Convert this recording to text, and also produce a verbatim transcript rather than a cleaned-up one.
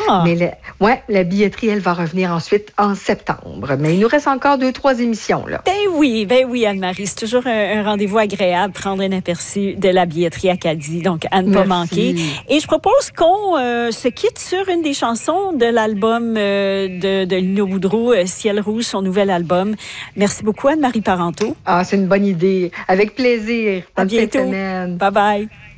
Ah! Mais le, ouais, la billetterie, elle va revenir ensuite en septembre. Mais il nous reste encore deux, trois émissions, là. Ben oui, ben oui, Anne-Marie. C'est toujours un, un rendez-vous agréable, prendre un aperçu de la billetterie Acadie. Donc, à ne pas manquer. Et je propose qu'on euh, se quitte sur une des chansons de l'album euh, de, de Lino Boudreau, euh, Ciel rouge, son nouvel album. Merci beaucoup, Anne-Marie Parenteau. Ah, c'est une bonne idée. Avec plaisir. À bientôt. Bye bye.